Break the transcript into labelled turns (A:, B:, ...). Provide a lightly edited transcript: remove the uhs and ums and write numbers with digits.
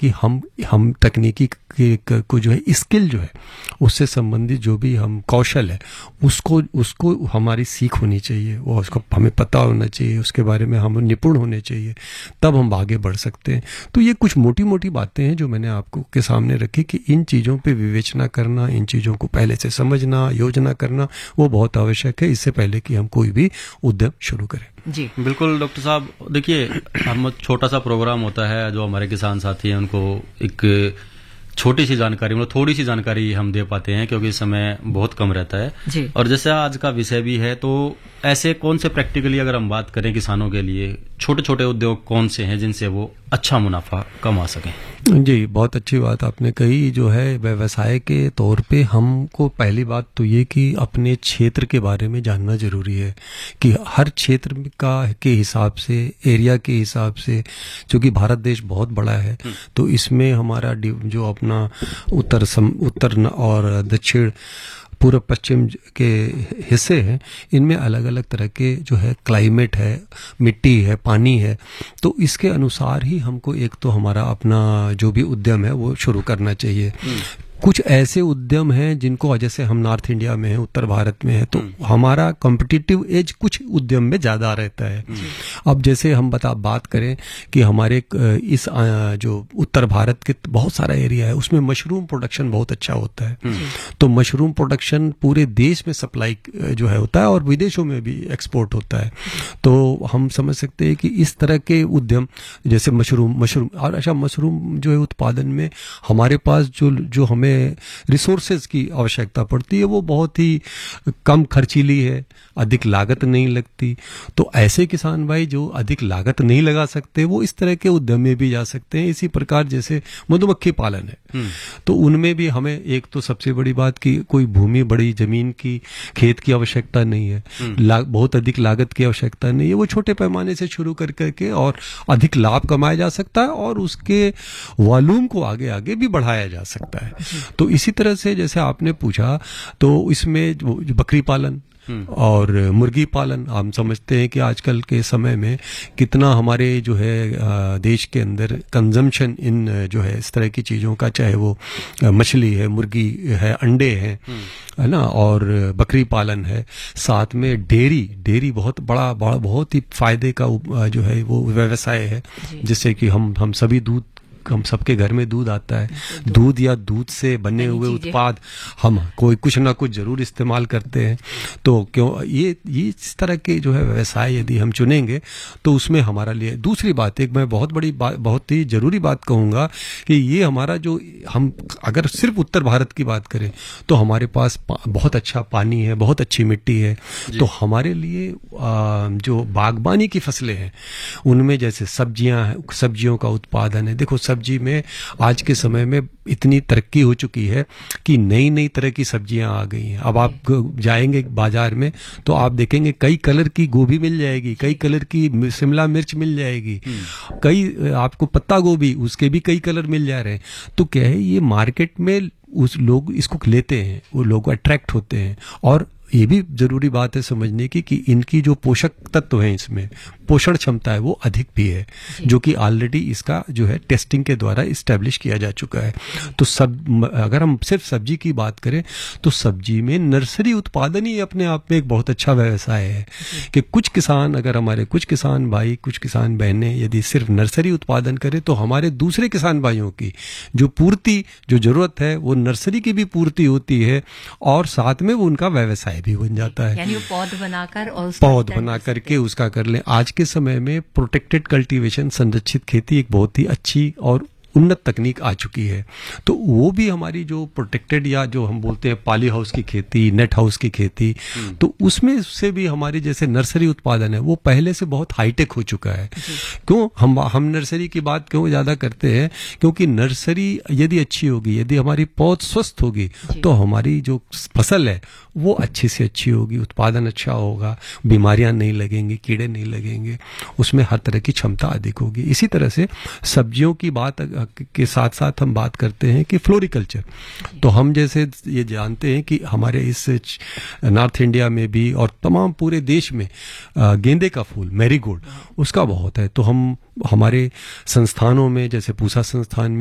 A: कि हम तकनीकी को जो है स्किल जो है उससे संबंधित जो भी हम कौशल है उसको हमारी सीख होनी चाहिए, वो उसको हमें पता होना चाहिए, उसके बारे में हम निपुण होने चाहिए, तब हम आगे बढ़ सकते हैं। तो ये कुछ मोटी मोटी बातें हैं जो मैंने आपको के सामने रखी कि इन चीज़ों पे विवेचना करना, इन चीज़ों को पहले से समझना, योजना करना वो बहुत आवश्यक है, इससे पहले कि हम कोई भी उद्यम शुरू करें।
B: जी बिल्कुल डॉक्टर साहब, देखिए हम छोटा सा प्रोग्राम होता है जो हमारे किसान साथी हैं उनको एक छोटी सी जानकारी, मतलब थोड़ी सी जानकारी हम दे पाते हैं क्योंकि समय बहुत कम रहता है जी। और जैसे आज का विषय भी है, तो ऐसे कौन से प्रैक्टिकली अगर हम बात करें किसानों के लिए छोटे छोटे उद्योग कौन से हैं जिनसे वो अच्छा मुनाफा कमा सकें?
A: जी, बहुत अच्छी बात आपने कही। जो है व्यवसाय के तौर पे हमको पहली बात तो ये कि अपने क्षेत्र के बारे में जानना जरूरी है कि हर क्षेत्र का के हिसाब से, एरिया के हिसाब से, क्योंकि भारत देश बहुत बड़ा है तो इसमें हमारा जो अपना उत्तर और दक्षिण पूर्व पश्चिम के हिस्से हैं, इनमें अलग अलग तरह के जो है क्लाइमेट है, मिट्टी है, पानी है, तो इसके अनुसार ही हमको एक तो हमारा अपना जो भी उद्यम है वो शुरू करना चाहिए। कुछ ऐसे उद्यम हैं जिनको, जैसे हम नॉर्थ इंडिया में हैं, उत्तर भारत में है, तो हमारा कॉम्पिटिटिव एज कुछ उद्यम में ज़्यादा रहता है। अब जैसे हम बात करें कि हमारे इस जो उत्तर भारत के बहुत सारा एरिया है उसमें मशरूम प्रोडक्शन बहुत अच्छा होता है, तो मशरूम प्रोडक्शन पूरे देश में सप्लाई जो है होता है और विदेशों में भी एक्सपोर्ट होता है। तो हम समझ सकते हैं कि इस तरह के उद्यम जैसे मशरूम और अच्छा मशरूम जो है उत्पादन में हमारे पास जो हमें रिसोर्सेज की आवश्यकता पड़ती है वो बहुत ही कम खर्चीली है, अधिक लागत नहीं लगती। तो ऐसे किसान भाई जो अधिक लागत नहीं लगा सकते वो इस तरह के उद्यम में भी जा सकते हैं। इसी प्रकार जैसे मधुमक्खी पालन है तो उनमें भी हमें एक तो सबसे बड़ी बात कि कोई भूमि, बड़ी जमीन की, खेत की आवश्यकता नहीं है, बहुत अधिक लागत की आवश्यकता नहीं है, वो छोटे पैमाने से शुरू करके और अधिक लाभ कमाया जा सकता है और उसके वॉल्यूम को आगे आगे भी बढ़ाया जा सकता है। तो इसी तरह से जैसे आपने पूछा तो इसमें बकरी पालन और मुर्गी पालन, हम समझते हैं कि आजकल के समय में कितना हमारे जो है देश के अंदर कंजम्पशन इन जो है इस तरह की चीज़ों का, चाहे वो मछली है, मुर्गी है, अंडे हैं, है ना, और बकरी पालन है, साथ में डेयरी बहुत बड़ा बहुत ही फायदे का जो है वो व्यवसाय है, जिससे कि हम सभी हम सबके घर में दूध आता है, दूध या दूध से बने हुए उत्पाद हम कोई कुछ ना कुछ जरूर इस्तेमाल करते हैं। तो क्यों ये इस तरह के जो है व्यवसाय यदि हम चुनेंगे तो उसमें हमारा लिए दूसरी बात, एक मैं बहुत ही जरूरी बात कहूँगा कि ये हमारा जो हम अगर सिर्फ उत्तर भारत की बात करें तो हमारे पास बहुत अच्छा पानी है, बहुत अच्छी मिट्टी है, तो हमारे लिए जो बागबानी की फसलें हैं उनमें जैसे सब्जियों का उत्पादन है। देखो सब्जी में आज के समय में इतनी तरक्की हो चुकी है कि नई तरह की सब्जियां आ गई हैं। अब आप जाएंगे बाजार में तो आप देखेंगे कई कलर की गोभी मिल जाएगी, कई कलर की शिमला मिर्च मिल जाएगी, कई आपको पत्ता गोभी उसके भी कई कलर मिल जा रहे हैं। तो क्या है, ये मार्केट में उस लोग इसको लेते हैं, वो लोग अट्रैक्ट होते हैं। और ये भी जरूरी बात है समझने की कि इनकी जो पोषक तत्व हैं, इसमें पोषण क्षमता है वो अधिक भी है, जो कि ऑलरेडी इसका जो है टेस्टिंग के द्वारा इस्टेब्लिश किया जा चुका है। तो अगर हम सिर्फ सब्जी की बात करें तो सब्जी में नर्सरी उत्पादन ही अपने आप में एक बहुत अच्छा व्यवसाय है कि कुछ किसान, अगर हमारे कुछ किसान भाई, कुछ किसान बहनें यदि सिर्फ नर्सरी उत्पादन करें तो हमारे दूसरे किसान भाइयों की जो जरूरत है वो नर्सरी की भी पूर्ति होती है और साथ में वो उनका व्यवसाय भी बन जाता है।
B: यानी पौध
A: बना करके उसका कर लें। आज के समय में प्रोटेक्टेड कल्टीवेशन, संरक्षित खेती एक बहुत ही अच्छी और उन्नत तकनीक आ चुकी है। तो वो भी हमारी जो प्रोटेक्टेड या जो हम बोलते हैं पॉली हाउस की खेती, नेट हाउस की खेती, तो उसमें से भी हमारी जैसे नर्सरी उत्पादन है वो पहले से बहुत हाईटेक हो चुका है। क्यों हम नर्सरी की बात क्यों ज्यादा करते हैं? क्योंकि नर्सरी यदि अच्छी होगी, यदि हमारी पौध स्वस्थ होगी तो हमारी जो फसल है वो अच्छी से अच्छी होगी, उत्पादन अच्छा होगा, बीमारियां नहीं लगेंगी, कीड़े नहीं लगेंगे, उसमें हर तरह की क्षमता अधिक होगी। इसी तरह से सब्जियों की बात के साथ साथ हम बात करते हैं कि फ्लोरिकल्चर, तो हम जैसे ये जानते हैं कि हमारे इस नॉर्थ इंडिया में भी और तमाम पूरे देश में गेंदे का फूल, मैरीगोल्ड, उसका बहुत है। तो हम हमारे संस्थानों में जैसे पूसा संस्थान में